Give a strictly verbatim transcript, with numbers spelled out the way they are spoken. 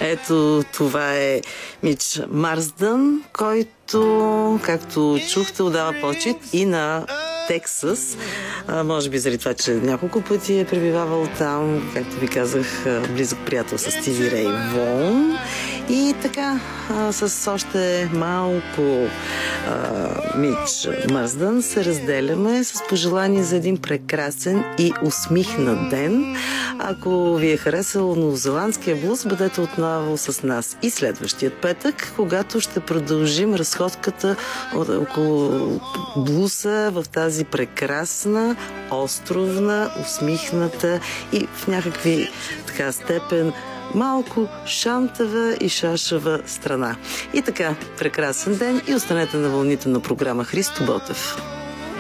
Ето, това е Мич Марсдън, който, както чухте, отдава почет и на Тексас. А, може би заради това, че няколко пъти е пребивавал там, както ви казах, близък приятел с Стиви Рей Вон. И така, а, с още малко а, Мич Марсдън се разделяме с пожелание за един прекрасен и усмихнат ден. Ако ви е харесал новозеландския блуз, бъдете отново с нас и следващият петък, когато ще продължим разходката около блуза в тази прекрасна, островна, усмихната и в някакви така степен малко шантава и шашава страна. И така, прекрасен ден и останете на вълните на програма Христо Ботев.